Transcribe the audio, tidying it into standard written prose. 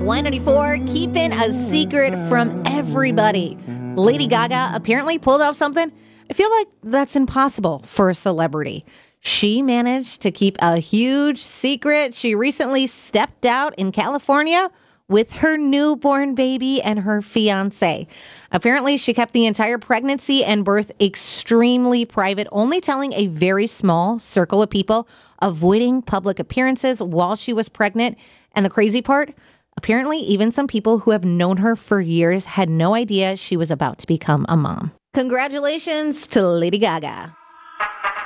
Y94, keeping a secret from everybody. Lady Gaga apparently pulled off something. I feel like that's impossible for a celebrity. She managed to keep a huge secret. She recently stepped out in California with her newborn baby and her fiance. Apparently, she kept the entire pregnancy and birth extremely private, only telling a very small circle of people, avoiding public appearances while she was pregnant. And the crazy part, apparently, even some people who have known her for years had no idea she was about to become a mom. Congratulations to Lady Gaga.